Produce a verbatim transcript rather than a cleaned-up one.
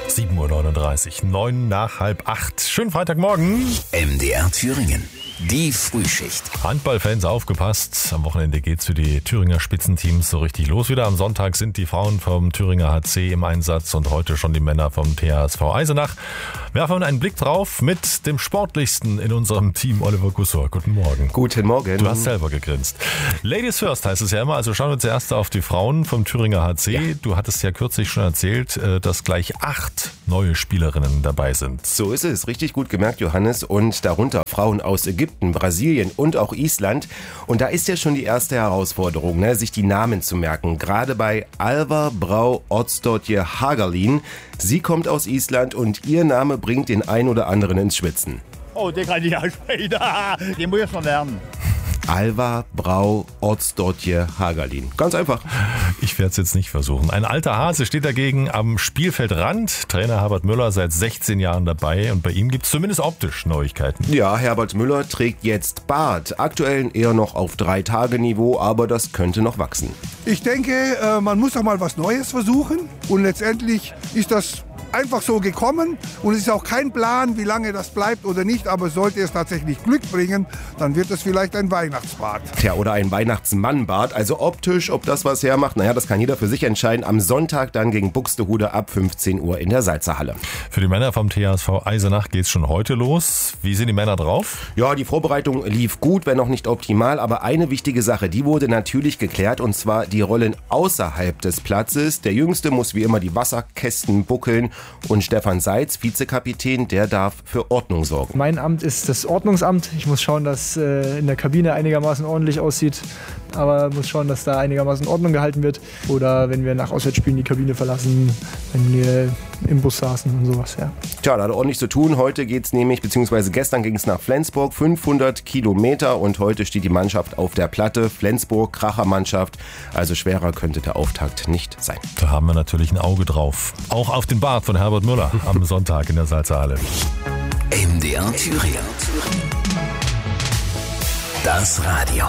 sieben Uhr neununddreißig, neun nach halb acht. Schönen Freitagmorgen. M D R Thüringen. Die Frühschicht. Handballfans, aufgepasst. Am Wochenende geht's für die Thüringer Spitzenteams so richtig los wieder. Am Sonntag sind die Frauen vom Thüringer H C im Einsatz und heute schon die Männer vom T H S V Eisenach. Werfen wir einen Blick drauf mit dem Sportlichsten in unserem Team, Oliver Gussor. Guten Morgen. Guten Morgen. Du hast selber gegrinst. Ladies first heißt es ja immer, also schauen wir zuerst auf die Frauen vom Thüringer H C. Ja. Du hattest ja kürzlich schon erzählt, dass gleich acht neue Spielerinnen dabei sind. So ist es, richtig gut gemerkt, Johannes. Und darunter Frauen aus Ägypten, Brasilien und auch Island. Und da ist ja schon die erste Herausforderung, ne, sich die Namen zu merken. Gerade bei Alva Brau Oddsdottir Hagalín. Sie kommt aus Island und ihr Name bringt den ein oder anderen ins Schwitzen. Oh, den kann ich aussprechen. Den muss ich noch lernen. Alva Brau Oddsdottir Hagalín. Ganz einfach. Ich werde es jetzt nicht versuchen. Ein alter Hase steht dagegen am Spielfeldrand. Trainer Herbert Müller seit sechzehn Jahren dabei und bei ihm gibt es zumindest optisch Neuigkeiten. Ja, Herbert Müller trägt jetzt Bart. Aktuell eher noch auf Drei-Tage-Niveau, aber das könnte noch wachsen. Ich denke, man muss doch mal was Neues versuchen und letztendlich ist das einfach so gekommen und es ist auch kein Plan, wie lange das bleibt oder nicht, aber sollte es tatsächlich Glück bringen, dann wird es vielleicht ein Weihnachtsbart. Tja, oder ein Weihnachtsmannbart, also optisch, ob das was hermacht, naja, das kann jeder für sich entscheiden. Am Sonntag dann gegen Buxtehude ab fünfzehn Uhr in der Salzerhalle. Für die Männer vom T H S V Eisenach geht's schon heute los. Wie sind die Männer drauf? Ja, die Vorbereitung lief gut, wenn noch nicht optimal, aber eine wichtige Sache, die wurde natürlich geklärt und zwar die Rollen außerhalb des Platzes. Der Jüngste muss wie immer die Wasserkästen buckeln. Und Stefan Seitz, Vizekapitän, der darf für Ordnung sorgen. Mein Amt ist das Ordnungsamt. Ich muss schauen, dass äh, in der Kabine einigermaßen ordentlich aussieht. Aber muss schauen, dass da einigermaßen Ordnung gehalten wird. Oder wenn wir nach Auswärtsspielen die Kabine verlassen, wenn wir im Bus saßen und sowas, ja. Tja, da hat er ordentlich zu tun. Heute geht's nämlich, beziehungsweise gestern ging es nach Flensburg, fünfhundert Kilometer. Und heute steht die Mannschaft auf der Platte. Flensburg, Krachermannschaft. Also schwerer könnte der Auftakt nicht sein. Da haben wir natürlich ein Auge drauf. Auch auf den Bart von Herbert Müller am Sonntag in der Salzerhalle. M D R Thüringen. Das Radio.